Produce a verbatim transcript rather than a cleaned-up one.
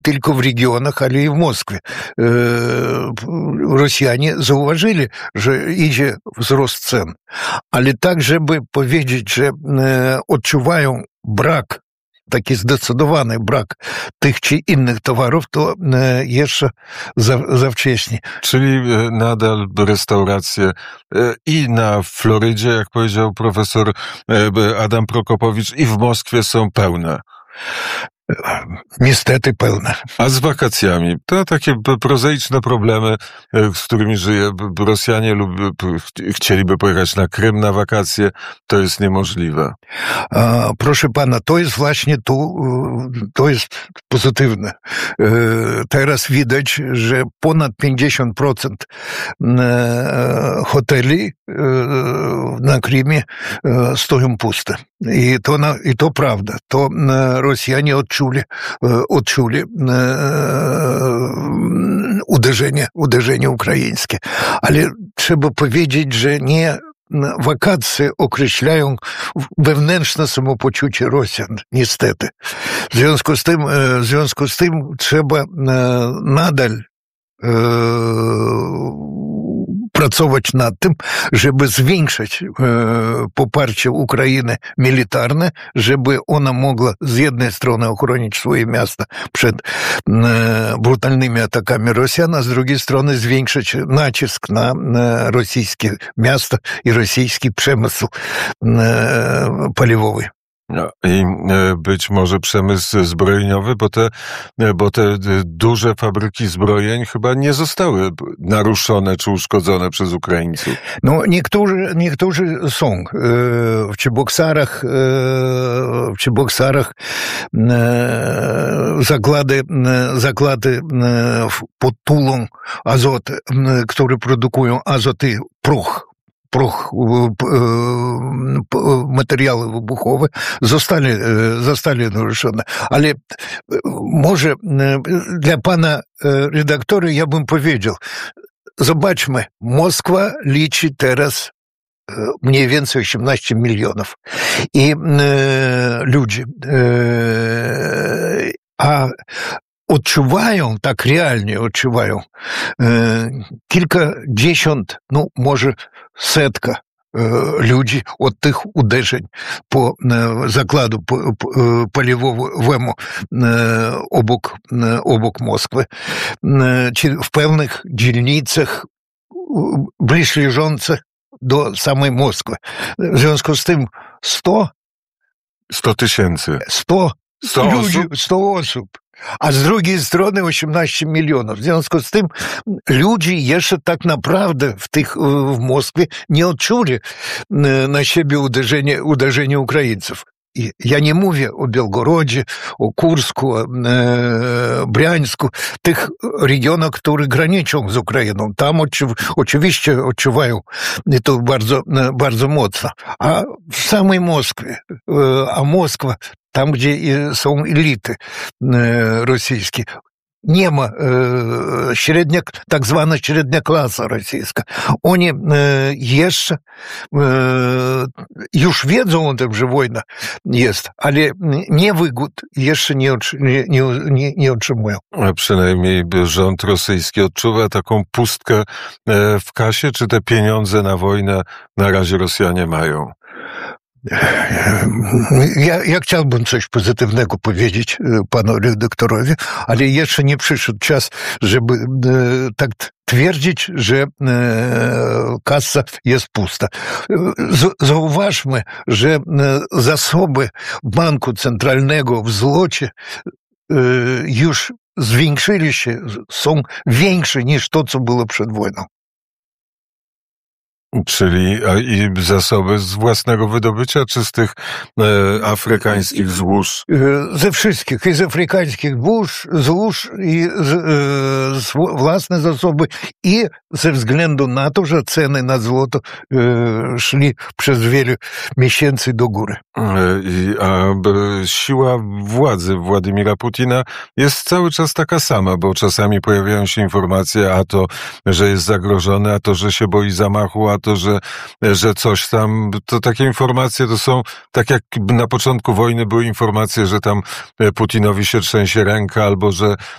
tylko w regionach, ale i w Moskwie. Rosjanie zauważyli, że idzie wzrost cen. Ale tak, żeby powiedzieć, że odczuwają brak, taki zdecydowany brak tych czy innych towarów, to jeszcze za, za wcześnie. Czyli nadal restauracje i na Florydzie, jak powiedział profesor Adam Prokopowicz, i w Moskwie są pełne. Niestety pełne. A z wakacjami? To takie prozaiczne problemy, z którymi żyje Rosjanie, lub chcieliby pojechać na Krym na wakacje, to jest niemożliwe. A, proszę pana, to jest właśnie tu, to jest pozytywne. Teraz widać, że ponad pięćdziesiąt procent hoteli na Krymie stoją puste. I to, na, i to prawda. To Rosjanie odczuli, odczuli uderzenie, uderzenie ukraińskie. Ale trzeba powiedzieć, że nie wakacje określają wewnętrzne samopoczucie Rosjan, niestety. W związku z tym, w związku z tym trzeba nadal pracować nad tym, żeby zwiększyć poparcie Ukrainy militarne, żeby ona mogła z jednej strony ochronić swoje miasta przed brutalnymi atakami Rosjan, a z drugiej strony zwiększyć nacisk na rosyjskie miasta i rosyjski przemysł paliwowy. No, i być może przemysł zbrojeniowy, bo te, bo te duże fabryki zbrojeń chyba nie zostały naruszone czy uszkodzone przez Ukraińców. No, niektórzy, niektórzy są. W Чебоксарах, w Чебоксарach zakłady, zakłady pod Tulą Azot, które produkują azot i proch, Proch, materiały wybuchowe zostali, zostali naruszone. Ale może dla pana redaktora ja bym powiedział, zobaczmy, Moskwa liczy teraz mniej więcej osiemnaście milionów i ludzi. A odczuwają, tak realnie odczuwają, kilkadziesiąt, no może setka ludzi od tych uderzeń po zakładu paliwowemu obok, obok Moskwy. W pewnych dzielnicach bliżleżących do samej Moskwy. W związku z tym sto sto tysięcy. sto sto ludzi, osób? sto osób. A z drugiej strony osiemnaście milionów. W związku z tym ludzie jeszcze tak naprawdę w tych, w Moskwie nie odczuli na siebie uderzenie, uderzenie Ukraińców. I ja nie mówię o Białgorodzie, o Kursku, o e, Briańsku, tych regionach, które graniczą z Ukrainą. Tam oczy, oczywiście odczuwają i to bardzo, bardzo mocno. A w samej Moskwie, e, a Moskwa, tam gdzie są elity e, rosyjskie, nie ma e, średnia, tak zwana średnia klasa rosyjska. Oni e, jeszcze e, już wiedzą o tym, że wojna jest, ale niewygód jeszcze nie, nie, nie, nie otrzymują. A przynajmniej rząd rosyjski odczuwa taką pustkę w kasie, czy te pieniądze na wojnę na razie Rosjanie mają? Ja, ja chciałbym coś pozytywnego powiedzieć panu redaktorowi, ale jeszcze nie przyszedł czas, żeby e, tak twierdzić, że e, kasa jest pusta. Z, zauważmy, że e, zasoby Banku Centralnego w złocie e, już zwiększyli się, są większe niż to, co było przed wojną. Czyli a, i zasoby z własnego wydobycia, czy z tych e, afrykańskich złóż? Ze wszystkich, i z afrykańskich złóż, złóż i z, e, z własne zasoby, i ze względu na to, że ceny na złoto e, szli przez wiele miesięcy do góry. E, a b, siła władzy Władimira Putina jest cały czas taka sama, bo czasami pojawiają się informacje, a to, że jest zagrożony, a to, że się boi zamachu, a to, że, że coś tam, to takie informacje to są, tak jak na początku wojny były informacje, że tam Putinowi się trzęsie ręka, albo że,